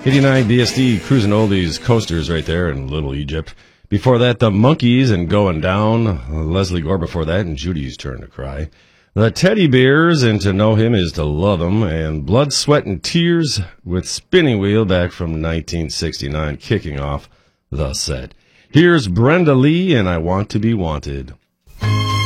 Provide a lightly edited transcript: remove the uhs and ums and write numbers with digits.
89 BSD Cruising Oldies Coasters right there in Little Egypt. Before that, the Monkees and Going Down. Leslie Gore before that, and Judy's Turn to Cry. The Teddy Bears and To Know Him Is to Love Him. And Blood, Sweat, and Tears with Spinning Wheel back from 1969, kicking off the set. Here's Brenda Lee and I Want to Be Wanted.